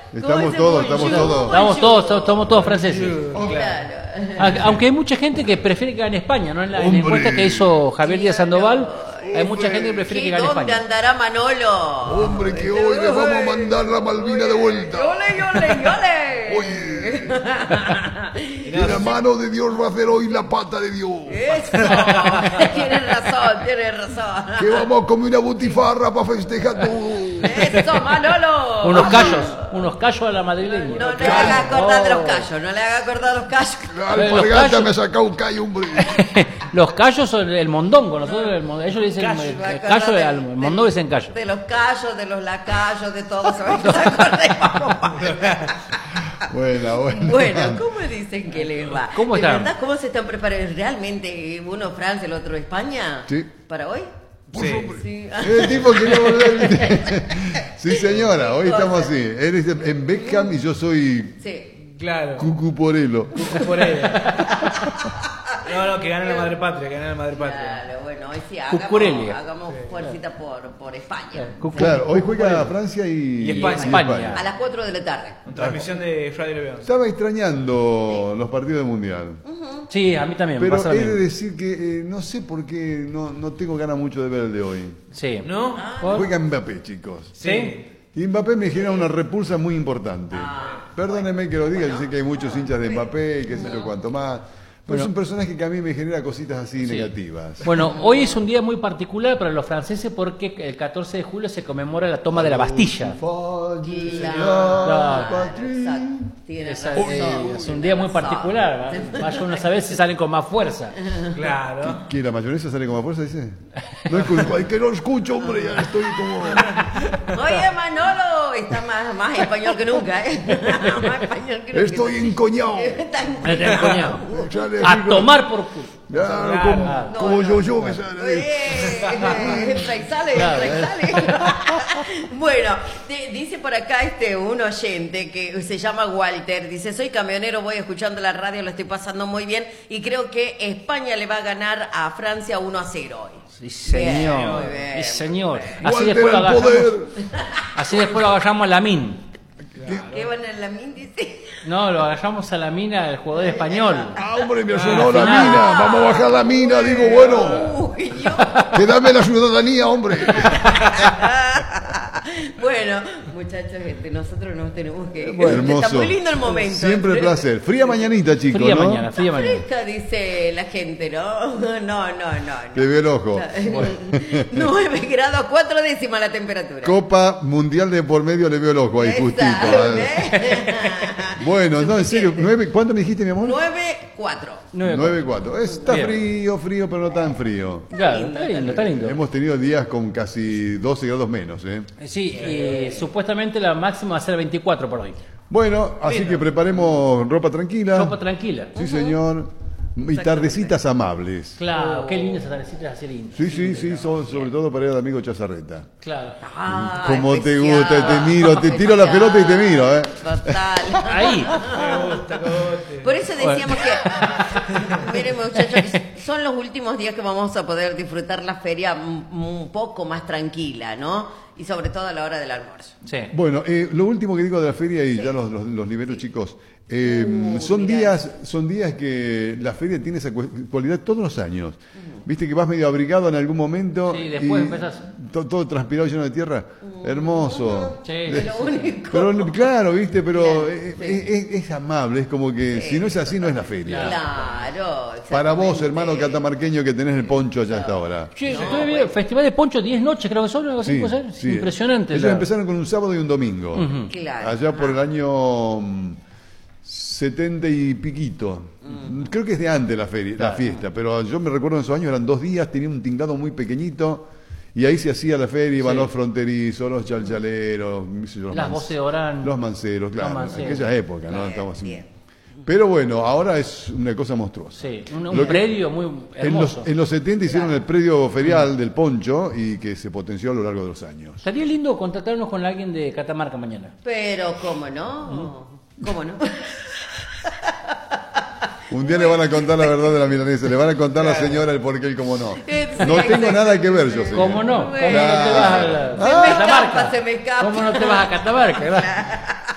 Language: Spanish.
Estamos todos. Estamos todos franceses. Claro. Aunque hay mucha gente que prefiere que gane España, ¿no? En la encuesta que hizo Javier Díaz Sandoval, hay mucha gente que prefiere que gane ¿Dónde España. andará Manolo? Hombre, que hoy le vamos a mandar la Malvina de vuelta. ¡Ole! Oye, de la mano de Dios va a hacer hoy la pata de Dios. Eso. Tienes razón. Que vamos a comer una butifarra para festejar todo. Eso, Manolo. Unos callos a la madrileña. No le haga acordar de los callos, La alpargata me ha sacado un callo, hombre. Los callos son el mondongo, ellos le dicen el callo, el mondongo dicen callo. De los callos, de los lacayos, de todo. ¿Se acordamos? Bueno, ¿cómo dicen que les va? ¿Cómo ¿De están? verdad cómo se están preparando? ¿Realmente uno Francia, el otro España? Sí. ¿Para hoy? Sí. El tipo quería volver. Sí, señora, hoy estamos así. Él es en Beckham y yo soy Claro. Cucuporelo. Por ahí. No, que gane la madre patria, Claro, bueno, hoy sí, hagamos fuercita por España. Claro, hoy juega Francia y España. A las 4 de la tarde. Transmisión de Friday Levión. Estaba extrañando los partidos del Mundial. Sí, a mí también. Pero pasa lo he de mismo. decir que no sé por qué no tengo ganas mucho de ver el de hoy. Sí. ¿No? Juega Mbappé, chicos. Sí. Y Mbappé me genera una repulsa muy importante. Perdónenme que lo diga, yo sé que hay muchos hinchas de Mbappé y qué sé yo cuánto más. Pero es un personaje que a mí me genera cositas así negativas. Bueno, hoy es un día muy particular para los franceses porque el 14 de julio se conmemora la toma de la Bastilla. Es un día muy particular. Vaya uno a saber si salen con más fuerza. Claro. ¿Que la mayonesa sale con más fuerza, dice? No es culpa, es que no escucho, hombre, ya estoy como... Oye, Manolo, está más español que nunca, ¿eh? Más español que nunca. Estoy encoñado. A tomar por culo. Claro, como yo me sale. Entra y sale. Bueno, dice por acá un oyente que se llama Walter, dice, soy camionero, voy escuchando la radio, lo estoy pasando muy bien y creo que España le va a ganar a Francia 1-0 hoy. Sí, señor. Bien, muy bien, Sí, señor. Walter al poder. Así después lo agarramos a Lamin. ¿Qué van a la min? Dice. No, lo agarramos a la mina, el jugador español. Hombre, me sonó la mina. Vamos a bajar la mina, digo, bueno. Uy, yo. Que dame la ciudadanía, hombre. Bueno, muchachos, nosotros nos tenemos que... Hermoso. Está muy lindo el momento. Siempre el placer. Fría mañanita, chicos, Fría ¿no? mañana. Fresca, dice la gente, ¿no? No. Te veo el ojo. 9 grados, 4 décimas la temperatura. Copa Mundial de por medio, le veo el ojo ahí, justito. Bueno, no, en serio, ¿cuánto me dijiste, mi amor? 9-4. 9,4. Está Bien. frío, pero no tan frío. Claro, está lindo. Hemos tenido días con casi 12 grados menos, ¿eh? Sí, supuestamente la máxima va a ser 24 por hoy. Bueno, así que preparemos ropa tranquila. Ropa tranquila. Sí, señor. Y tardecitas amables. Claro, qué lindas esas tardecitas así lindas. Sí, sobre todo para el amigo Chazarreta. Claro. Como te especial. gusta, te miro, te tiro la pelota y te miro, ¿eh? Total. Ahí. Me gusta, cogote. Por eso decíamos que, miren muchachos, son los últimos días que vamos a poder disfrutar la feria un poco más tranquila, ¿no? Y sobre todo a la hora del almuerzo. Sí. Bueno, lo último que digo de la feria y ya los libero, chicos. Son días que la feria tiene esa cualidad todos los años. Viste que vas medio abrigado en algún momento Sí, después y empezás. todo transpirado lleno de tierra. Hermoso. Sí. Es lo único. Pero claro, viste, pero Claro, es amable, es como que si no es así no es la feria. Claro. Para vos, exactamente. hermano catamarqueño, que tenés el poncho allá a esta hora. Che, estoy viendo Festival de Poncho, 10 noches creo que son, algo así, Sí, puede ser. sí. Impresionante. Ellos empezaron con un sábado y un domingo. Claro. Allá por el año 70 y piquito. Creo que es de antes la feria, la fiesta, pero yo me recuerdo en esos años eran 2 días, tenía un tinglado muy pequeñito y ahí se hacía la feria, iban los fronterizos, los chalchaleros, Las voces de Orán. los manceros, claro, Los manceros. en aquellas épocas, ¿no? Estamos así. Bien. Pero bueno, ahora es una cosa monstruosa. Sí, un Lo que- predio muy hermoso. En los 70 hicieron el predio ferial del Poncho y que se potenció a lo largo de los años. Estaría lindo contactarnos con alguien de Catamarca mañana. Pero, ¿cómo no? ¿Cómo no? Un día le van a contar la verdad de la milanesa, le van a contar a la señora el por qué y cómo no. Sí, No tengo nada que ver yo, señor. ¿Cómo no? ¿Cómo no te Bueno. vas a Se me escapa, se me escapa. ¿Cómo no te vas a Catamarca?